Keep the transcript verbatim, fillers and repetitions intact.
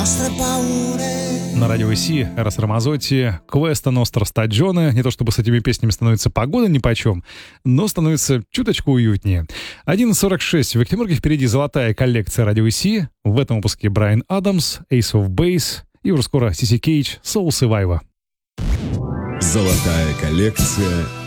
На радио Си, Эрос Рамазотти, Квеста Ностра Стаджоне. Не то чтобы с этими песнями становится погода нипочем, но становится чуточку уютнее. одиннадцать сорок шесть. В Петербурге впереди золотая коллекция радио Си. В этом выпуске Брайан Адамс, Ace of Base и уже скоро Си Си Кейдж, Soul Survivor. Золотая коллекция